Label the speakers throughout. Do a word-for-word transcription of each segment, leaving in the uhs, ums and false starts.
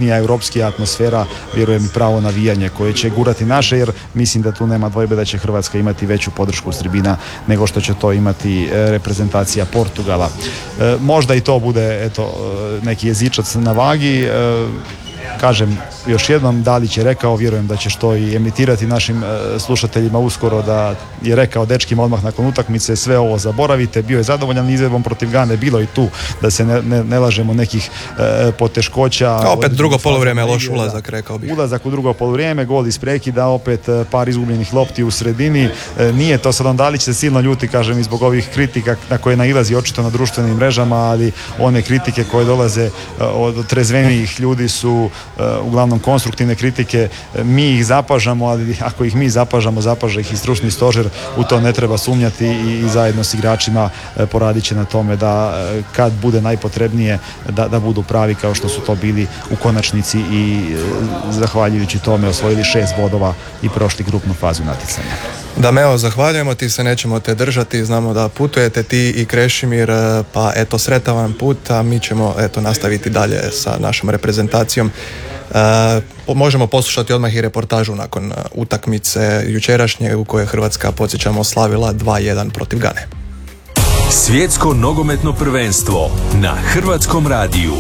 Speaker 1: kvalitetnija europskija atmosfera, vjerujem i pravo navijanje koje će gurati naše, jer mislim da tu nema dvojbe da će Hrvatska imati veću podršku s tribina nego što će to imati reprezentacija Portugala. E, možda i to bude eto, neki jezičac na vagi. E, Kažem još jednom, Dalić je rekao, vjerujem da ćeš to i emitirati našim e, slušateljima uskoro, da je rekao dečkima odmah nakon utakmice sve ovo zaboravite, bio je zadovoljan izvedbom protiv Gane, bilo i tu da se ne, ne, ne lažemo nekih e, poteškoća.
Speaker 2: A opet drugo poluvrijeme, loš ulazak, rekao bih.
Speaker 1: Ulazak u drugo poluvrijeme, gol iz prekida, opet e, par izgubljenih lopti u sredini. E, nije to sad, on Dalić se silno ljuti, kažem, i zbog ovih kritika na koje nailazi očito na društvenim mrežama, ali one kritike koje dolaze e, od trezvenijih ljudi su uglavnom konstruktivne kritike, mi ih zapažamo, ali ako ih mi zapažamo, zapaža ih i stručni stožer, u to ne treba sumnjati i, i zajedno s igračima poradit će na tome da kad bude najpotrebnije da, da budu pravi kao što su to bili u konačnici i zahvaljujući tome osvojili šest bodova i prošli grupnu fazu natjecanja.
Speaker 2: Dameo, zahvaljujemo ti se, nećemo te držati, znamo da putujete ti i Krešimir, pa eto sretan vam put, a mi ćemo eto nastaviti dalje sa našom reprezentacijom. E, možemo poslušati odmah i reportažu nakon utakmice jučerašnje u kojoj je Hrvatska, podsjećamo, slavila dva jedan protiv Gane.
Speaker 3: Svjetsko nogometno prvenstvo na Hrvatskom radiju.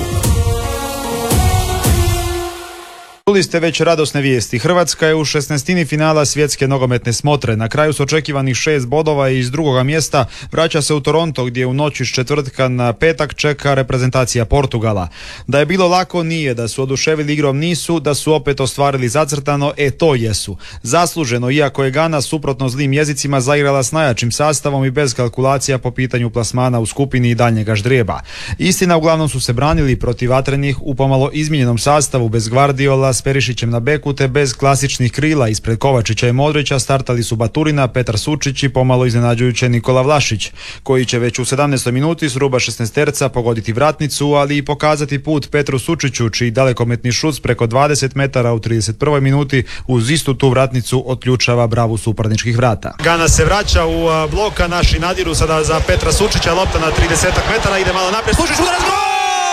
Speaker 1: Čuli ste već radosne vijesti. Hrvatska je u šesnaestini finala svjetske nogometne smotre. Na kraju su očekivanih šest bodova i iz drugoga mjesta vraća se u Toronto, gdje u noći s četvrtka na petak čeka reprezentacija Portugala. Da je bilo lako nije, da su oduševili igrom nisu, da su opet ostvarili zacrtano, e to jesu. Zasluženo, iako je Gana suprotno zlim jezicima zaigrala s najjačim sastavom i bez kalkulacija po pitanju plasmana u skupini i daljnjega ždrijeba. Istina, uglavnom su se branili protiv vatrenih u pomalo izmijenjenom sastavu, bez Gvardiola, s Perišićem na beku te bez klasičnih krila. Ispred Kovačića i Modrića startali su Baturina, Petar Sučić i pomalo iznenađujuće Nikola Vlašić, koji će već u sedamnaestoj minuti s ruba šesnaesterca pogoditi vratnicu, ali i pokazati put Petru Sučiću, čiji dalekometni šut preko dvadeset metara u trideset prvoj minuti uz istu tu vratnicu otključava bravu suparničkih vrata.
Speaker 4: Gana se vraća u bloka, naši nadiru sada za Petra Sučića, lopta na trideset metara, ide malo naprijed, Sučić udara, gol!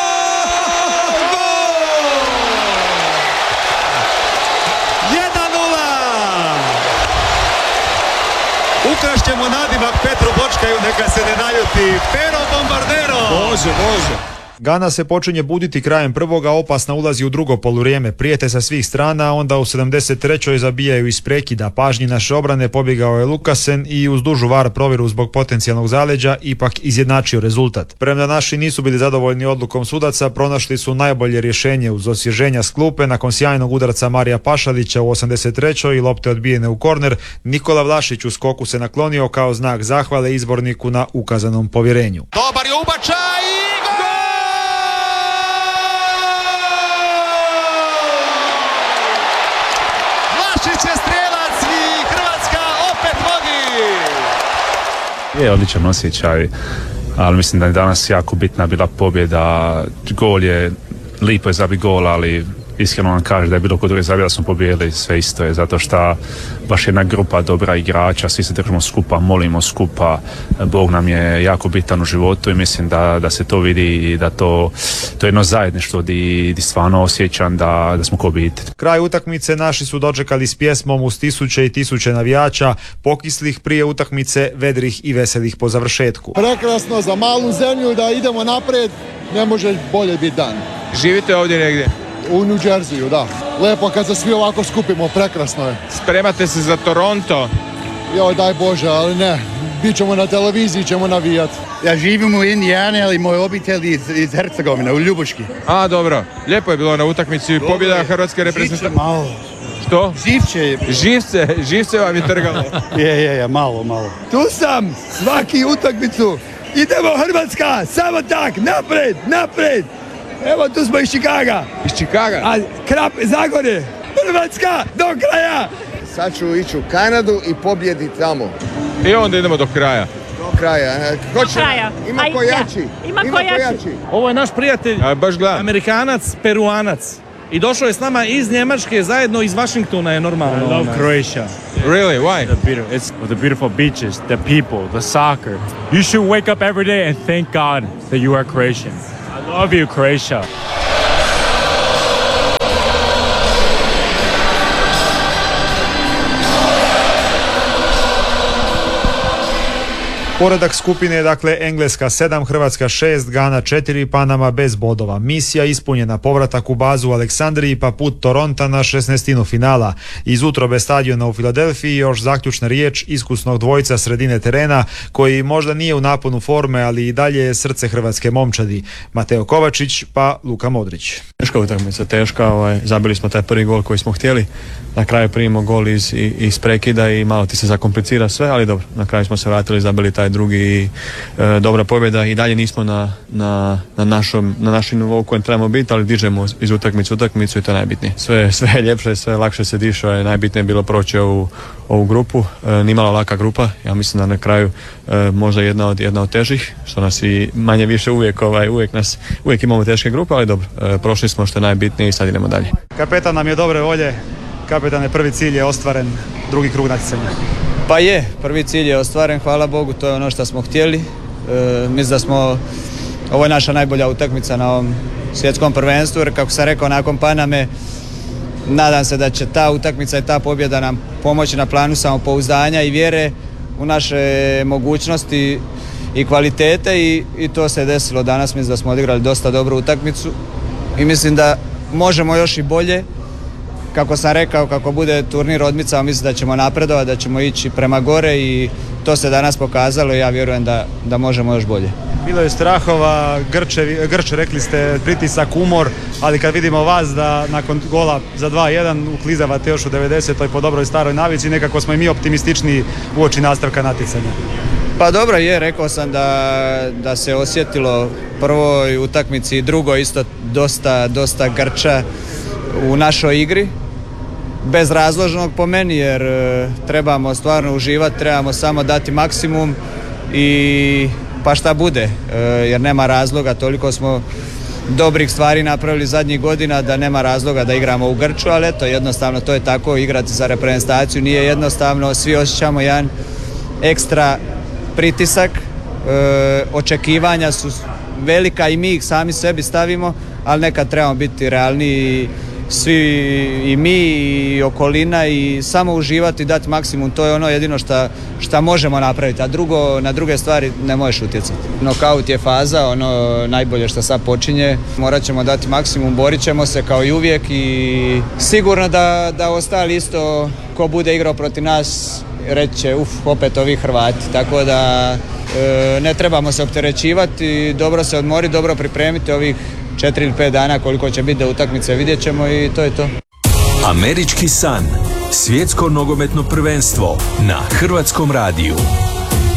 Speaker 4: Ukrašćemo nadimak Petru Bočkaju, neka se ne naljuti. Pero Bombardero!
Speaker 1: Može, može. Gana se počinje buditi krajem prvoga, opasna ulazi u drugo poluvrijeme, prijete sa svih strana, onda u sedamdeset trećoj zabijaju iz prekida. Pažnji naše obrane pobjegao je Lukasen i uz dužu var provjeru zbog potencijalnog zaleđa ipak izjednačio rezultat. Premda naši nisu bili zadovoljni odlukom sudaca, pronašli su najbolje rješenje uz osvježenja s klupe nakon sjajnog udarca Marija Pašalića u osamdeset trećoj i lopte odbijene u korner. Nikola Vlašić u skoku se naklonio kao znak zahvale izborniku na ukazanom povjerenju.
Speaker 4: Dobar je ubačaj!
Speaker 5: Je odličan osjećaj, ali mislim da je danas jako bitna bila pobjeda. Gol je, lipo je zabiti gol, ali iskreno vam kaže da je bilo kod druge zabije da smo pobjedili, sve isto je, zato što baš jedna grupa dobra igrača, svi se držimo skupa, molimo skupa, Bog nam je jako bitan u životu i mislim da, da se to vidi i da to, to je jedno zajedništvo di, di stvarno osjećam da, da smo ko obitelj.
Speaker 1: Kraj utakmice naši su dočekali s pjesmom uz tisuće i tisuće navijača, pokislih prije utakmice, vedrih i veselih po završetku.
Speaker 6: Prekrasno za malu zemlju da idemo naprijed, ne može bolje biti dan.
Speaker 7: Živite ovdje negdje?
Speaker 6: U New Jerseyu, da. Lepo kad se svi ovako skupimo, prekrasno je.
Speaker 7: Spremate se za Toronto?
Speaker 6: Joj, daj Bože, ali ne. Bićemo na televiziji, ćemo navijati.
Speaker 8: Ja živim u Indijani, ali moj obitelj iz, iz Hercegovine, u Ljubuški.
Speaker 7: A, dobro. Lijepo je bilo na utakmici, pobjeda hrvatske reprezentacije.
Speaker 8: Živče malo.
Speaker 7: Što?
Speaker 8: Živče je.
Speaker 7: Živce, živce vam je trgalo.
Speaker 8: je, je, je, malo, malo. Tu sam, svaki utakmicu. Idemo Hrvatska, samo tak, napred, napred. Evo, tu smo iz Čikaga.
Speaker 7: Iz Čikaga?
Speaker 8: A Krap, Zagorje, Hrvatska, do kraja.
Speaker 9: Sad ću ići u Kanadu i pobjediti tamo.
Speaker 7: I onda idemo do kraja.
Speaker 9: Do kraja. Ko će?
Speaker 10: kraja.
Speaker 9: Ima ko jači.
Speaker 10: Ima, Ima ko jači. jači.
Speaker 11: Ovo je naš prijatelj,
Speaker 7: A, baš gledam.
Speaker 11: Amerikanac, Peruanac. I došao je s nama iz Njemačke, zajedno iz Washingtona je normalno.
Speaker 12: I love Croatia.
Speaker 7: Really? Why?
Speaker 12: The beautiful, it's the beautiful beaches, the people, the soccer. You should wake up every day and thank God that you are Croatian. I love you, Croatia.
Speaker 1: Poredak skupine je dakle Engleska sedam, Hrvatska šest, Gana četiri, Panama bez bodova. Misija ispunjena, povratak u bazu u Aleksandriji pa put Toronta na šesnaestinu finala. Iz utrobe stadiona u Filadelfiji još zaključna riječ iskusnog dvojca sredine terena koji možda nije u naponu forme, ali i dalje je srce hrvatske momčadi. Mateo Kovačić pa Luka Modrić.
Speaker 10: Teška utakmica, teška, ovaj, zabili smo taj prvi gol koji smo htjeli, na kraju primimo gol iz, iz prekida i malo ti se zakomplicira sve, ali dobro, na kraju smo se vratili, zabili taj drugi i e, dobra pobjeda i dalje nismo na, na, na, našom, na našem nivou kojem trebamo biti, ali dižemo iz utakmicu utakmicu i to je najbitnije. Sve, sve je ljepše, sve lakše se diše, je najbitnije bilo proći ovu, ovu grupu, e, nimalo laka grupa, ja mislim da na kraju e, možda jedna od, jedna od težih, što nas i manje više uvijek, ovaj, uvijek, nas, uvijek imamo teške grupe, ali dobro, e, prošli smo što je najbitnije i sad idemo dalje.
Speaker 1: Kapetan nam je dobre volje, kapetane, prvi cilj je ostvaren, drugi krug natjecanja.
Speaker 13: Pa je, prvi cilj je ostvaren, hvala Bogu, to je ono što smo htjeli. E, mislim da smo, ovo je naša najbolja utakmica na ovom svjetskom prvenstvu, jer kako sam rekao nakon Paname, nadam se da će ta utakmica i ta pobjeda nam pomoći na planu samopouzdanja i vjere u naše mogućnosti i kvalitete i, i to se je desilo danas. Mislim da smo odigrali dosta dobru utakmicu i mislim da možemo još i bolje. Kako sam rekao, kako bude turnir odmicao, mislim da ćemo napredovati, da ćemo ići prema gore i to se danas pokazalo i ja vjerujem da, da možemo još bolje.
Speaker 1: Bilo je strahova, Grče, Grče, rekli ste, pritisak, umor, ali kad vidimo vas da nakon gola za dva jedan uklizavate još u devedesetoj po dobroj staroj navici, nekako smo i mi optimistični uoči nastavka natjecanja.
Speaker 13: Pa dobro je, rekao sam da, da se osjetilo prvoj utakmici i drugo isto dosta, dosta Grča u našoj igri, bezrazložnog po meni, jer e, trebamo stvarno uživati, trebamo samo dati maksimum i pa šta bude, e, jer nema razloga, toliko smo dobrih stvari napravili zadnjih godina da nema razloga da igramo u Grču, ali eto, jednostavno to je tako, igrati za reprezentaciju nije jednostavno, svi osjećamo jedan ekstra pritisak, e, očekivanja su velika i mi ih sami sebi stavimo, ali nekad trebamo biti realni, svi i mi i okolina i samo uživati i dati maksimum, to je ono jedino šta možemo napraviti, a drugo, na druge stvari ne možeš utjecati. Nokaut je faza, ono najbolje što sad počinje, morat ćemo dati maksimum, borit ćemo se kao i uvijek i sigurno da, da ostali isto ko bude igrao protiv nas reći će uf, opet ovi Hrvati, tako da e, ne trebamo se opterećivati, dobro se odmoriti, dobro pripremiti ovih četiri ili pet dana koliko će biti do utakmice, vidjet ćemo i to je to.
Speaker 3: Američki san, svjetsko nogometno prvenstvo na Hrvatskom radiju.